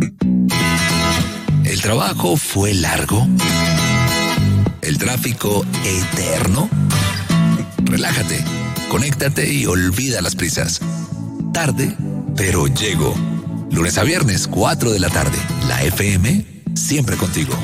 ¿El trabajo fue largo? ¿El tráfico eterno? Relájate, conéctate y olvida las prisas. Tarde, pero llego. Lunes a viernes, 4 de la tarde. La FM, siempre contigo.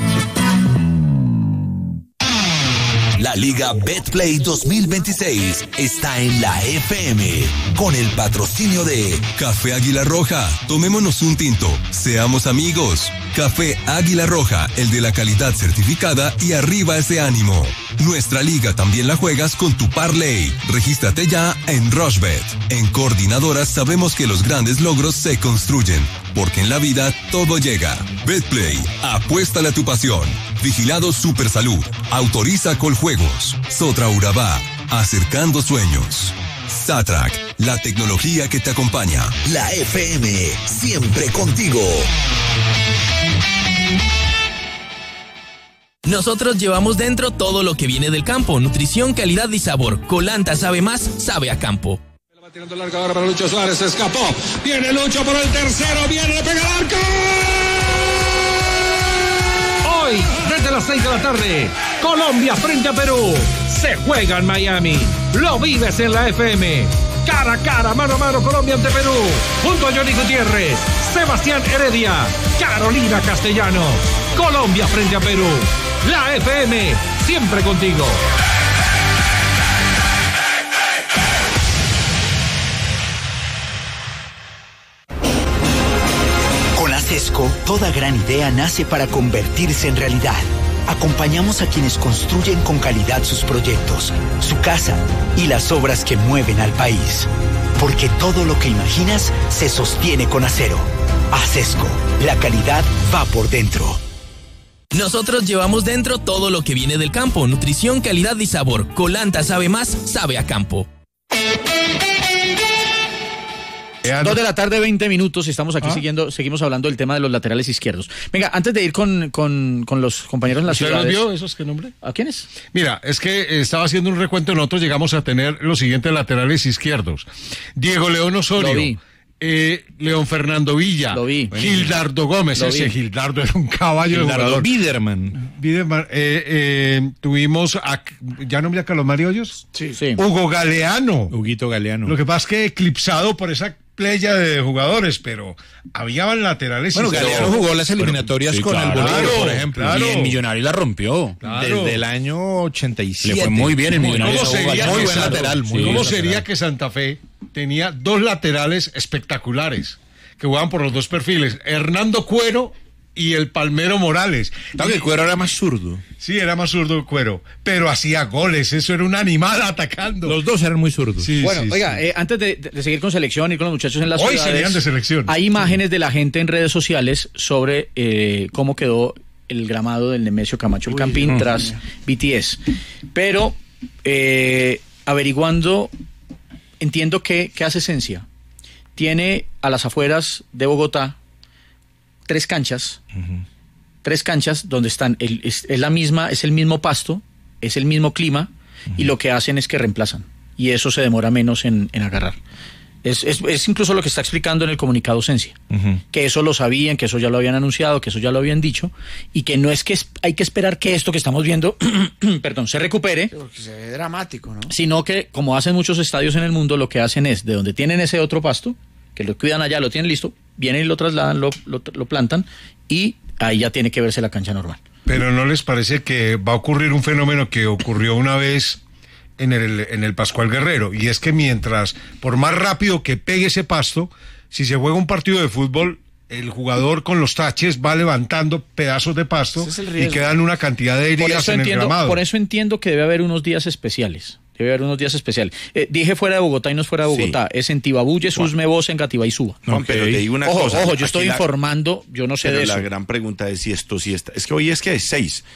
La Liga Betplay 2026 está en la FM con el patrocinio de Café Águila Roja. Tomémonos un tinto. Seamos amigos. Café Águila Roja, el de la calidad certificada y arriba ese ánimo. Nuestra liga también la juegas con tu parlay. Regístrate ya en Rushbet. En Coordinadoras sabemos que los grandes logros se construyen, porque en la vida todo llega. Betplay, apuéstale a tu pasión. Vigilado Supersalud. Autoriza Coljuegos. Sotra Urabá. Acercando sueños. Satrac, la tecnología que te acompaña. La FM, siempre contigo. Nosotros llevamos dentro todo lo que viene del campo. Nutrición, calidad y sabor. Colanta sabe más, sabe a campo. Va tirando larga ahora para Lucho Suárez, se escapó. Viene Lucho por el tercero, viene, le pega al arco. Hoy, desde las 6 de la tarde, Colombia frente a Perú. Se juega en Miami. Lo vives en la FM. Cara a cara, mano a mano, Colombia ante Perú. Junto a Johnny Gutiérrez, Sebastián Heredia, Carolina Castellano. Colombia frente a Perú. La FM, siempre contigo. Con Acesco, toda gran idea nace para convertirse en realidad. Acompañamos a quienes construyen con calidad sus proyectos, su casa y las obras que mueven al país. Porque todo lo que imaginas se sostiene con acero. Acesco, la calidad va por dentro. Nosotros llevamos dentro todo lo que viene del campo. Nutrición, calidad y sabor. Colanta sabe más, sabe a campo. 2 de la tarde, 20 minutos. Estamos aquí seguimos hablando del tema de los laterales izquierdos. Venga, antes de ir con los compañeros en la ciudad. ¿Usted los vio esos? ¿Qué nombre? ¿A quiénes? Mira, es que estaba haciendo un recuento. Nosotros llegamos a tener los siguientes laterales izquierdos: Diego León Osorio. Lo vi. León Fernando Villa, lo vi. Gildardo Gómez, ese Gildardo era un caballo de jugador. Biderman. Tuvimos ¿ya nombré a Carlos Mario Hoyos? Sí. Hugo Galeano. Huguito Galeano. Lo que pasa es que eclipsado por esa playa de jugadores, pero habían laterales. Bueno, Galeano jugó las eliminatorias con el Bolívar, por ejemplo. Claro. Y en Millonarios la rompió. Claro. Desde el año 87. Le fue muy bien en Millonarios. Muy buen lateral. ¿Cómo sería que Santa Fe tenía dos laterales espectaculares que jugaban por los dos perfiles? Hernando Cuero y el Palmero Morales. Claro, el Cuero era más zurdo. Sí, era más zurdo Cuero, pero hacía goles, eso era un animal atacando. Los dos eran muy zurdos. Sí, bueno, sí, oiga, sí. Antes de seguir con selección y con los muchachos en las Hoy ciudades, serían de selección. Hay imágenes de la gente en redes sociales sobre cómo quedó el gramado del Nemesio Camacho el Campín tras BTS. Pero averiguando, entiendo que hace Esencia. Tiene a las afueras de Bogotá tres canchas donde están, es el mismo pasto, es el mismo clima, y lo que hacen es que reemplazan, y eso se demora menos en agarrar. Es incluso lo que está explicando en el comunicado Esencia, que eso lo sabían, que eso ya lo habían anunciado, que eso ya lo habían dicho, y que no es que hay que esperar que esto que estamos viendo se recupere, porque se ve dramático, ¿no? Sino que, como hacen muchos estadios en el mundo, lo que hacen es, de donde tienen ese otro pasto, que lo cuidan allá, lo tienen listo, vienen y lo trasladan, lo plantan, y ahí ya tiene que verse la cancha normal. Pero ¿no les parece que va a ocurrir un fenómeno que ocurrió una vez en el Pascual Guerrero? Y es que mientras, por más rápido que pegue ese pasto, si se juega un partido de fútbol, el jugador con los taches va levantando pedazos de pasto y quedan una cantidad de heridas en el gramado. Por eso entiendo que debe haber unos días especiales. Dije fuera de Bogotá y no es fuera de Bogotá. Sí. Es en Tibabulle, Susme, Voz, en Gativá y Suba. Juan, pero te digo una cosa. Ojo, yo estoy informando, yo no sé de eso. La gran pregunta es si esto sí está. Es que hoy es 6.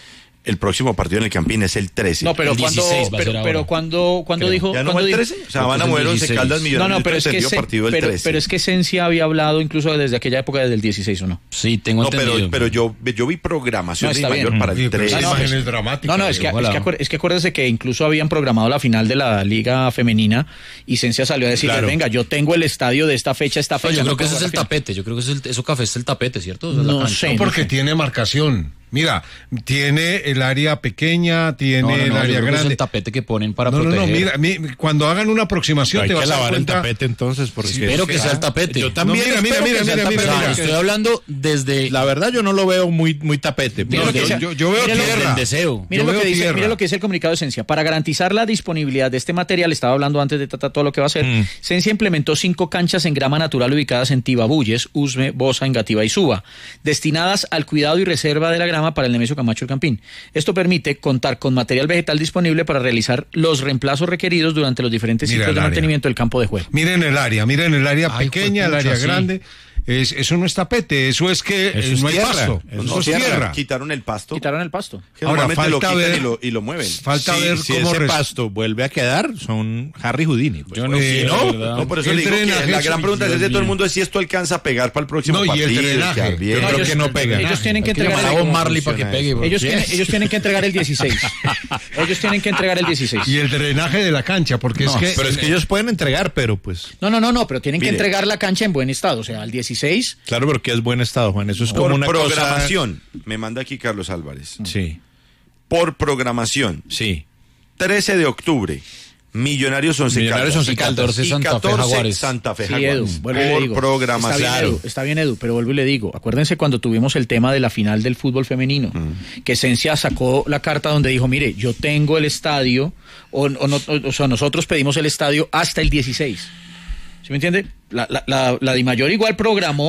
El próximo partido en el Campín es el 13. No, pero El 16 va a ser ahora. cuando dijo... ¿Ya no cuando fue el dijo- 13? O sea, van a mover 11 Caldas Millonarios. No, pero es que partido el 13. pero es que Esencia había hablado incluso desde aquella época, desde el 16, ¿o no? Sí, tengo No, entendido. pero yo vi programación No, de está mayor bien. para el Sí, pero 13. esa no, imagen pues- es dramática. No, es que ojalá. acuérdese que incluso habían programado la final de la Liga Femenina y Esencia salió a decir, Claro. venga, yo tengo el estadio de esta fecha, No, yo creo que ese es el tapete. tapete. Yo creo que eso café es el tapete, ¿cierto? O sea, la No cancha. sé. No, porque tiene marcación. Mira, tiene el área pequeña, tiene No, el yo área creo que es grande. el tapete que ponen para No, proteger. mira, cuando hagan una aproximación Hay te que vas a dar lavar el cuenta. tapete entonces, porque Espero que sea el tapete. Yo también. No, mira, espero mira, que sea el mira, tapete. mira, O sea, mira. estoy hablando desde La verdad, yo no lo veo muy tapete. Mira lo que sea- yo veo mire lo- tierra. el deseo. Mire Yo lo, que veo dice, tierra. mire lo que dice el comunicado de Esencia. Para garantizar la disponibilidad de este material, estaba hablando antes de todo lo que va a hacer, Esencia implementó 5 canchas en grama natural ubicadas en Tibabuyes, Usme, Bosa, Engativá y Suba, destinadas al cuidado y reserva de la grama para el Nemesio Camacho El Campín. Esto permite contar con material vegetal disponible para realizar los reemplazos requeridos durante los diferentes Mira ciclos el de área. mantenimiento del campo de juego. Miren el área Ay, pequeña, el juepucha, área sí. grande. Eso no es tapete, eso es que Eso es no hay tierra. pasto. Eso Eso es No, tierra. Quitaron el pasto. Quitaron el pasto. Que Ahora, normalmente lo falta quitan ver- y lo mueven. Falta Si ver cómo ese res- pasto vuelve a quedar, son Harry Houdini. Pues. Yo no sé, no, la verdad. No, por eso El le digo que drenaje la es- gran pregunta Dios es de todo el mío. mundo es si esto alcanza a pegar para el próximo No, y el partido. drenaje. que bien. Yo creo ellos- que no pega. Ellos tienen que Hay que entregar llamar a el- Bob Marley para que funciona pegue. eso. bro. ellos tienen que entregar el 16. Ellos tienen que entregar el 16. Y el drenaje de la cancha, porque es que Pero es que ellos pueden entregar, pero pues... No, pero tienen que Mire. entregar la cancha en buen estado, o sea, al 16. Claro, pero que es buen estado, Juan. Eso es como Por una programación, me manda aquí Carlos Álvarez. cosa... Sí, Por programación, sí. 13 de octubre, Millonarios 11 Millonarios Caldas. 11 Caldas. 14 Y Santa Fe 14 Jaguares. Santa Fe Sí, Jaguares. Edu, vuelvo y le Por digo. programación. Está bien, Edu, pero vuelvo y le digo. Acuérdense cuando tuvimos el tema de la final del fútbol femenino, que Esencia sacó la carta donde dijo, mire, yo tengo el estadio, o sea, nosotros pedimos el estadio hasta el 16. ¿Sí me entiende? La Dimayor igual programó